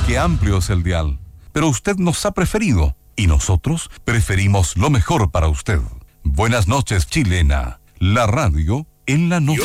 Qué amplio es el dial, pero usted nos ha preferido y nosotros preferimos lo mejor para usted. Buenas noches, Chilena. La radio en la noche.